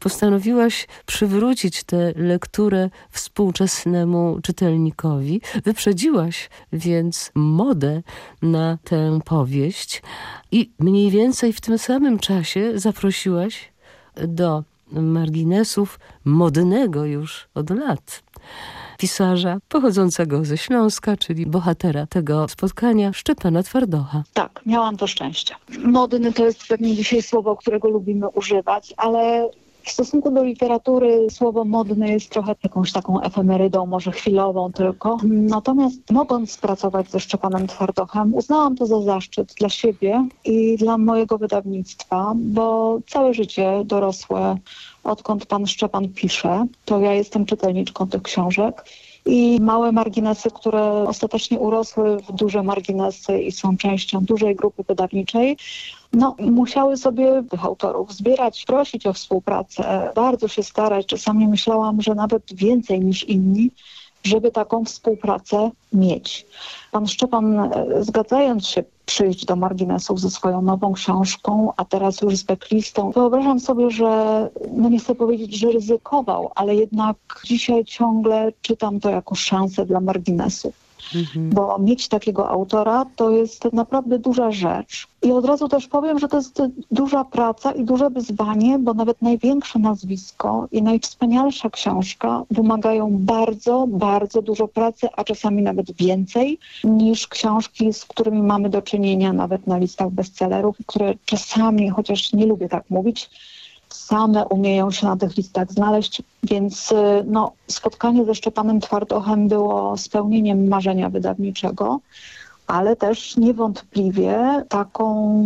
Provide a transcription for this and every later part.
postanowiłaś przywrócić tę lekturę współczesnemu czytelnikowi. Wyprzedziłaś więc modę na tę powieść i mniej więcej w tym samym czasie zaprosiłaś do marginesów modnego już od lat pisarza pochodzącego ze Śląska, czyli bohatera tego spotkania, Szczepana Twardocha. Tak, miałam to szczęście. Modny to jest pewnie dzisiaj słowo, którego lubimy używać, ale w stosunku do literatury słowo modny jest trochę jakąś taką efemerydą, może chwilową tylko. Natomiast mogąc pracować ze Szczepanem Twardochem, uznałam to za zaszczyt dla siebie i dla mojego wydawnictwa, bo całe życie dorosłe, odkąd pan Szczepan pisze, to ja jestem czytelniczką tych książek. I małe marginesy, które ostatecznie urosły w duże marginesy i są częścią dużej grupy wydawniczej, musiały sobie tych autorów zbierać, prosić o współpracę, bardzo się starać. Czasami myślałam, że nawet więcej niż inni, żeby taką współpracę mieć. Pan Szczepan, zgadzając się przyjść do marginesów ze swoją nową książką, a teraz już z backlistą, wyobrażam sobie, że, nie chcę powiedzieć, że ryzykował, ale jednak dzisiaj ciągle czytam to jako szansę dla marginesów. Bo mieć takiego autora to jest naprawdę duża rzecz. I od razu też powiem, że to jest duża praca i duże wyzwanie, bo nawet największe nazwisko i najwspanialsza książka wymagają bardzo, bardzo dużo pracy, a czasami nawet więcej niż książki, z którymi mamy do czynienia nawet na listach bestsellerów, które czasami, chociaż nie lubię tak mówić, same umieją się na tych listach znaleźć, więc spotkanie ze Szczepanem Twardochem było spełnieniem marzenia wydawniczego, ale też niewątpliwie taką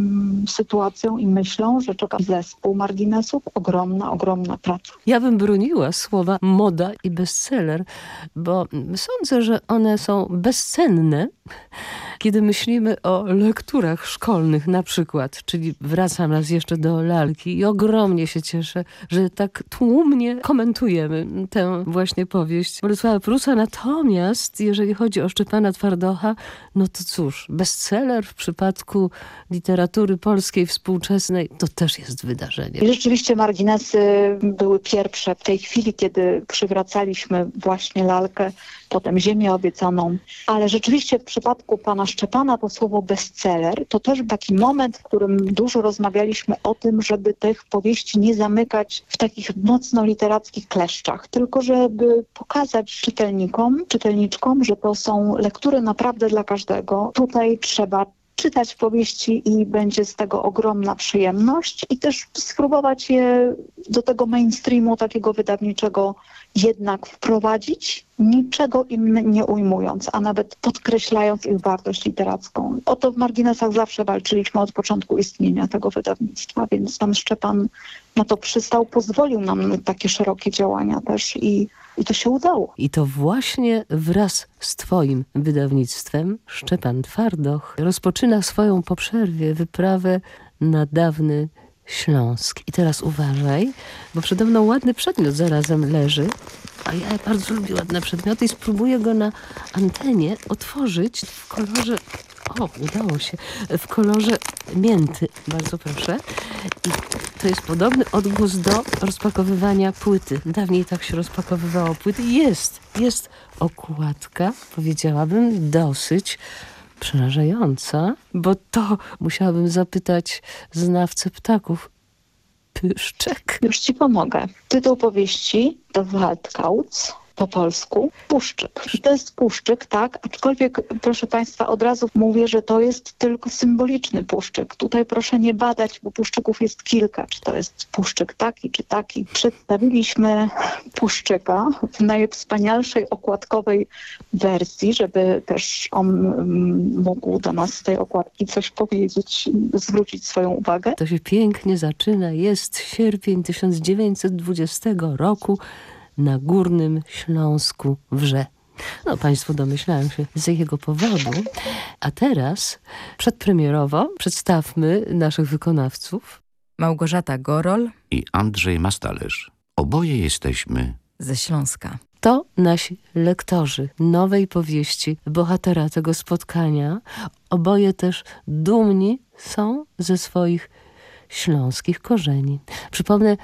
sytuacją i myślą, że czeka zespół marginesów ogromna praca. Ja bym broniła słowa moda i bestseller, bo sądzę, że one są bezcenne, kiedy myślimy o lekturach szkolnych na przykład, czyli wracam raz jeszcze do lalki i ogromnie się cieszę, że tak tłumnie komentujemy tę właśnie powieść Bolesława Prusa. Natomiast jeżeli chodzi o Szczepana Twardocha, no to cóż, bestseller w przypadku literatury polskiej współczesnej to też jest wydarzenie. I rzeczywiście marginesy były pierwsze w tej chwili, kiedy przywracaliśmy właśnie lalkę, potem Ziemię obiecaną, ale rzeczywiście w przypadku pana Szczepana to słowo bestseller to też taki moment, w którym dużo rozmawialiśmy o tym, żeby tych powieści nie zamykać w takich mocno literackich kleszczach, tylko żeby pokazać czytelniczkom, że to są lektury naprawdę dla każdego. Tutaj trzeba czytać powieści i będzie z tego ogromna przyjemność i też spróbować je do tego mainstreamu takiego wydawniczego jednak wprowadzić, niczego im nie ujmując, a nawet podkreślając ich wartość literacką. O to w marginesach zawsze walczyliśmy od początku istnienia tego wydawnictwa, więc pan Szczepan na to przystał, pozwolił nam na takie szerokie działania też i to się udało. I to właśnie wraz z twoim wydawnictwem Szczepan Twardoch rozpoczyna swoją po przerwie wyprawę na dawny Śląsk. I teraz uważaj, bo przede mną ładny przedmiot zarazem leży, a ja bardzo lubię ładne przedmioty i spróbuję go na antenie otworzyć w kolorze, udało się, w kolorze mięty. Bardzo proszę. I to jest podobny odgłos do rozpakowywania płyty. Dawniej tak się rozpakowywało płyty. Jest okładka, powiedziałabym, dosyć przerażająca, bo to musiałabym zapytać znawcę ptaków. Pyszczek? Już ci pomogę. Tytuł powieści to Waldkauz, po polsku puszczyk. I to jest puszczyk, tak, aczkolwiek proszę Państwa, od razu mówię, że to jest tylko symboliczny puszczyk. Tutaj proszę nie badać, bo puszczyków jest kilka. Czy to jest puszczyk taki, czy taki. Przedstawiliśmy puszczyka w najwspanialszej okładkowej wersji, żeby też on mógł do nas z tej okładki coś powiedzieć, zwrócić swoją uwagę. To się pięknie zaczyna. Jest sierpień 1920 roku. Na Górnym Śląsku wrze. Państwo domyślają się z jakiego powodu. A teraz przedpremierowo przedstawmy naszych wykonawców. Małgorzata Gorol i Andrzej Mastalerz. Oboje jesteśmy ze Śląska. To nasi lektorzy nowej powieści, bohatera tego spotkania. Oboje też dumni są ze swoich śląskich korzeni. Przypomnę,